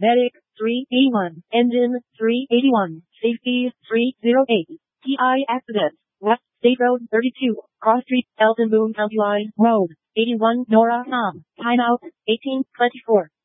Medic 381. Engine 381. Safety 308. PI accident. West State Road 32. Cross Street, Elton Boone County Line Road 81. Nora Tom. Timeout 1824.